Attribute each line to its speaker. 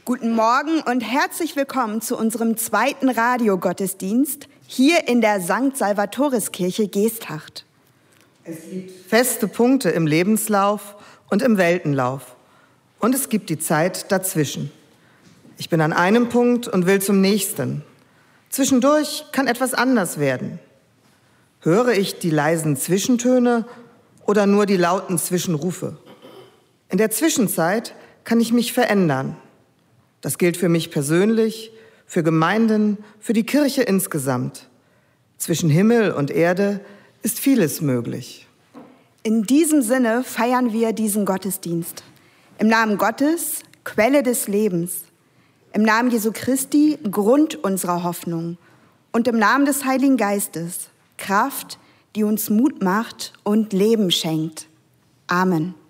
Speaker 1: Guten Morgen und herzlich willkommen zu unserem zweiten Radiogottesdienst hier in der St. Salvatoriskirche Geesthacht.
Speaker 2: Es gibt feste Punkte im Lebenslauf und im Weltenlauf. Und es gibt die Zeit dazwischen. Ich bin an einem Punkt und will zum nächsten. Zwischendurch kann etwas anders werden. Höre ich die leisen Zwischentöne oder nur die lauten Zwischenrufe? In der Zwischenzeit kann ich mich verändern. Das gilt für mich persönlich, für Gemeinden, für die Kirche insgesamt. Zwischen Himmel und Erde ist vieles möglich.
Speaker 1: In diesem Sinne feiern wir diesen Gottesdienst. Im Namen Gottes, Quelle des Lebens. Im Namen Jesu Christi, Grund unserer Hoffnung. Und im Namen des Heiligen Geistes, Kraft, die uns Mut macht und Leben schenkt. Amen.